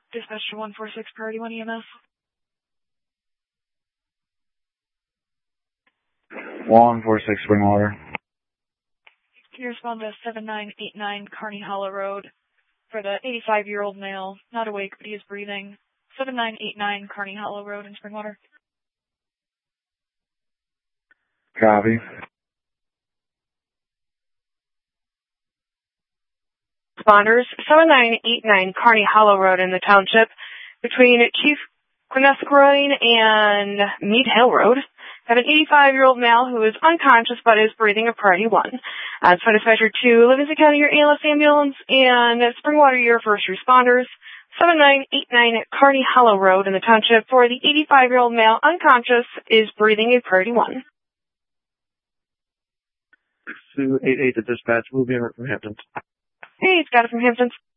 Dispatch to 146 Priority 1 EMS. 146 Springwater. Can you respond to 7989 Kearney Hollow Road for the 85-year-old male, not awake but he is breathing. 7989 Kearney Hollow Road in Springwater. Copy. Responders, 7989 Kearney Hollow Road in the township between Chief Quinnesgroyne and Mead Hill Road. Have an 85-year-old male who is unconscious but is breathing at Priority 1. So dispatcher to Livingston County, your ALS ambulance, and Springwater, your first responders. 7989 Kearney Hollow Road in the township for the 85-year-old male unconscious is breathing at Priority 1. 288 to dispatch, moving from Hamptons. Hey, it's got it from Hamptons.